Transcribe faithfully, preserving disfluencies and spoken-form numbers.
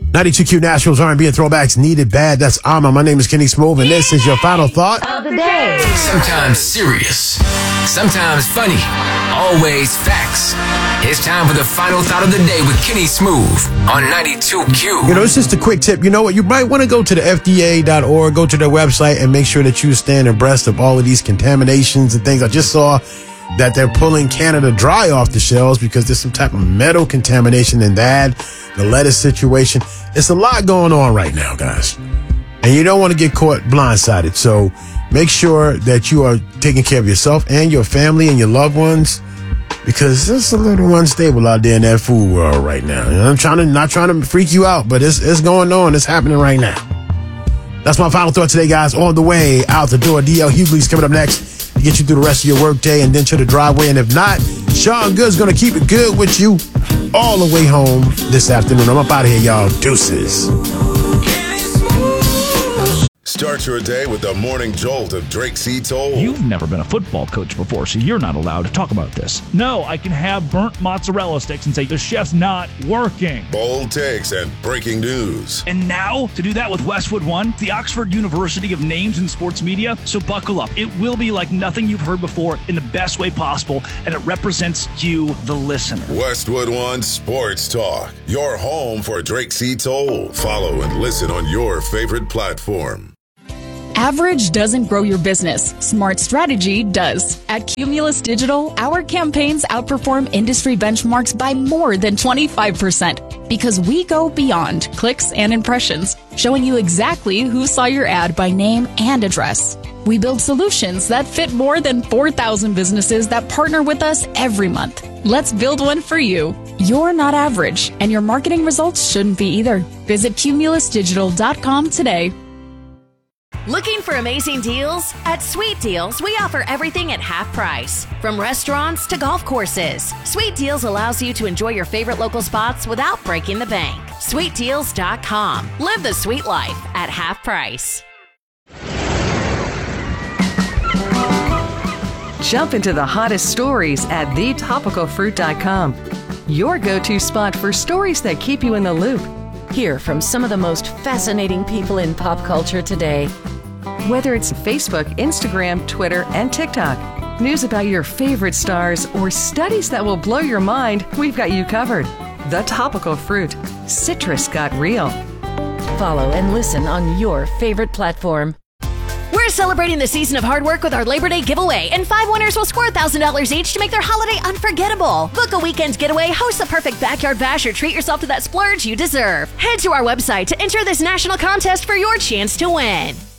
ninety-two Q Nationals R and B and throwbacks needed bad. That's Alma. My name is Kenny Smooth, and this is your final thought of the day. Sometimes serious, sometimes funny, always facts. It's time for the final thought of the day with Kenny Smooth on ninety-two Q. You know, it's just a quick tip. You know what? You might want to go to the F D A dot org, go to their website, and make sure that you stand abreast of all of these contaminations and things. I just saw that they're pulling Canada Dry off the shelves because there's some type of metal contamination in that, the lettuce situation. It's a lot going on right now, guys. And you don't want to get caught blindsided. So make sure that you are taking care of yourself and your family and your loved ones, because it's a little unstable out there in that food world right now. And I'm trying to, not trying to freak you out, but it's, it's going on. It's happening right now. That's my final thought today, guys. On the way out the door, D L Hughley's coming up next to get you through the rest of your work day and then to the driveway. And if not, Sean Good's going to keep it good with you all the way home this afternoon. I'm up out of here, y'all. Deuces. Start your day with the morning jolt of Drake C. Toll. You've never been a football coach before, so you're not allowed to talk about this. No, I can have burnt mozzarella sticks and say the chef's not working. Bold takes and breaking news. And now, to do that with Westwood One, the Oxford University of Names in Sports Media. So buckle up. It will be like nothing you've heard before in the best way possible, and it represents you, the listener. Westwood One Sports Talk, your home for Drake C. Toll. Follow and listen on your favorite platform. Average doesn't grow your business. Smart strategy does. At Cumulus Digital, our campaigns outperform industry benchmarks by more than twenty-five percent because we go beyond clicks and impressions, showing you exactly who saw your ad by name and address. We build solutions that fit more than four thousand businesses that partner with us every month. Let's build one for you. You're not average, and your marketing results shouldn't be either. Visit cumulus digital dot com today. Looking for amazing deals? At Sweet Deals, we offer everything at half price. From restaurants to golf courses, Sweet Deals allows you to enjoy your favorite local spots without breaking the bank. sweet deals dot com. Live the sweet life at half price. Jump into the hottest stories at the topical fruit dot com. Your go-to spot for stories that keep you in the loop. Hear from some of the most fascinating people in pop culture today. Whether it's Facebook, Instagram, Twitter, and TikTok, news about your favorite stars, or studies that will blow your mind, we've got you covered. The Topical Fruit. Citrus got real. Follow and listen on your favorite platform. We're celebrating the season of hard work with our Labor Day giveaway, and five winners will score one thousand dollars each to make their holiday unforgettable. Book a weekend getaway, host a perfect backyard bash, or treat yourself to that splurge you deserve. Head to our website to enter this national contest for your chance to win.